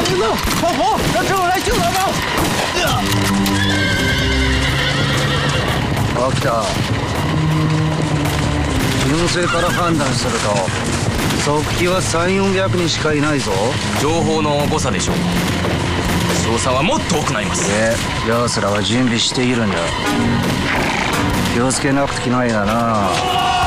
跑！让政委来救他们！ 秋田、純正から判断すると側機は300〜400人しかいないぞ。 情報の誤差でしょう。捜査はもっと多くなります。 奴らは準備しているんだ。気をつけなくてきないだな。